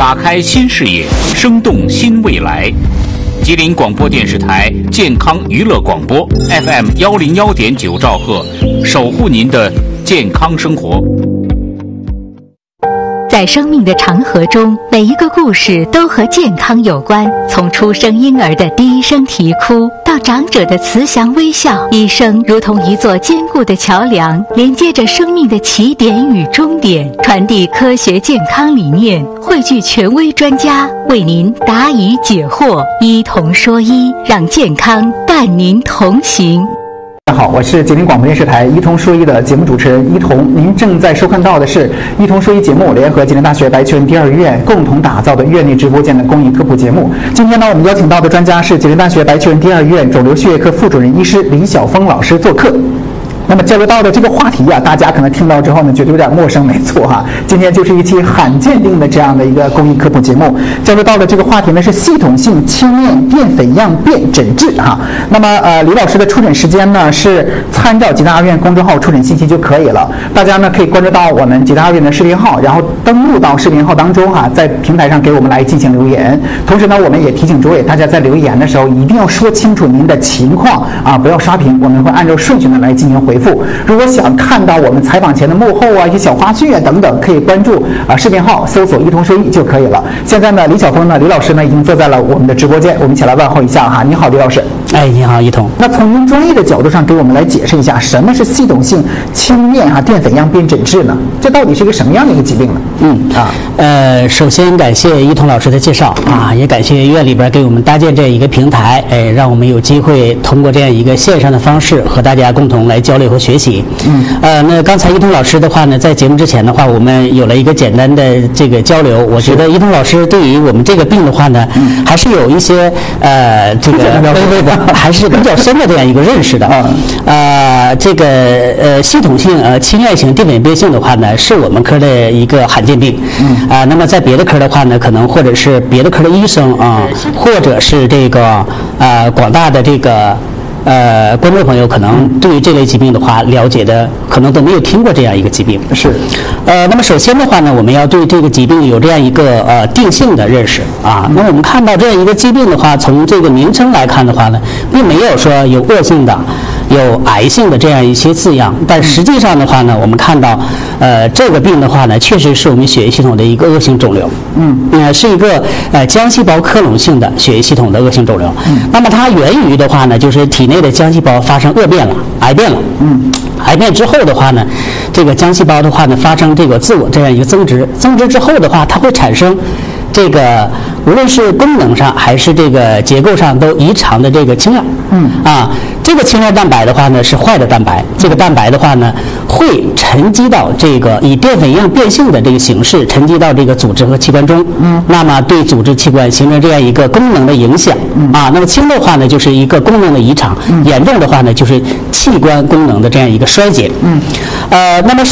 打开新视野，生动新未来。吉林广播电视台健康娱乐广播 FM 101.9兆赫，守护您的健康生活。 在生命的长河中，每一个故事都和健康有关。从出生婴儿的第一声啼哭，到长者的慈祥微笑，医生如同一座坚固的桥梁，连接着生命的起点与终点，传递科学健康理念，汇聚权威专家，为您答疑解惑，医同说医，让健康伴您同行。 大家好，我是吉林广播电视台医同说医的节目主持人一同。您正在收看到的是医同说医节目联合吉林大学白求恩第二医院共同打造的院内直播间的公益科普节目。今天呢，我们邀请到的专家是吉林大学白求恩第二医院肿瘤血液科副主任医师李晓峰老师做客。那么交流到的这个话题啊，大家可能听到之后呢，觉得有点陌生，没错哈。今天就是一期罕见病的这样的一个公益科普节目。交流到的这个话题呢是系统性清面淀粉样变诊治哈。那么李老师的出诊时间呢是参照吉大二院公众号出诊信息就可以了。大家呢可以关注到我们吉大二院的视频号，然后登录到视频号当中哈，在平台上给我们来进行留言。同时呢，我们也提醒诸位，大家在留言的时候一定要说清楚您的情况啊，不要刷屏，我们会按照顺序呢来进行回复。如果想看到我们采访前的幕后啊，一些小花絮啊等等，可以关注视频号搜索一同说医就可以了。现在呢，李老师呢已经坐在了我们的直播间，我们一起来问候一下哈。你好，李老师。 哎，你好，一同。 那从您专业的角度上给我们来解释一下，什么是系统性清面淀粉样变诊治呢？这到底是一个什么样的一个疾病呢？ 首先感谢一同老师的介绍啊，也感谢院里边给我们搭建这样一个平台，让我们有机会通过这样一个线上的方式和大家共同来交流和学习。那刚才一同老师的话呢，在节目之前的话，我们有了一个简单的这个交流。我觉得一同老师对于我们这个病的话呢，还是有一些这个还是比较深的这样一个认识的。这个系统性侵略型淀粉变性的话呢，是我们科的一个罕见病。那么在别的科的话呢，可能或者是别的科的医生啊，或者是这个广大的这个观众朋友可能对于这类疾病的话了解的可能都没有听过这样一个疾病。 是。 那么首先的话呢，我们要对这个疾病有这样一个定性的认识啊。那我们看到这样一个疾病的话，从这个名称来看的话呢，并没有说有恶性的、有癌性的这样一些字样，但实际上的话呢，我们看到这个病的话呢，确实是我们血液系统的一个恶性肿瘤。是一个浆细胞克隆性的血液系统的恶性肿瘤。那么它源于的话呢，就是体内的浆细胞发生恶变了，癌变了。癌变之后的话呢，这个浆细胞的话呢，发生这个自我这样一个增殖之后的话，它会产生这个无论是功能上还是这个结构上都异常的这个青睐。这个青睐蛋白的话呢是坏的蛋白，这个蛋白的话呢会沉积到这个以淀粉样变性的这个形式沉积到这个组织和器官中。那么对组织器官形成这样一个功能的影响。那么轻的话呢就是一个功能的异常，严重的话呢就是器官功能的这样一个衰竭。那么